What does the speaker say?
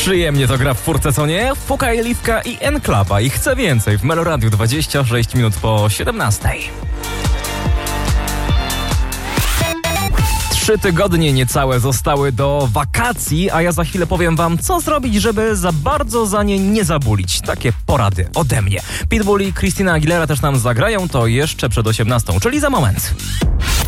Przyjemnie to gra w furce, co nie? Fuka, Liwka i N-Klapa i chcę więcej w Meloradiu 26 minut po 17. 3 tygodnie niecałe zostały do wakacji, a ja za chwilę powiem wam, co zrobić, żeby za bardzo za nie nie zabulić. Takie porady ode mnie. Pitbull i Christina Aguilera też nam zagrają, to jeszcze przed 18, czyli za moment.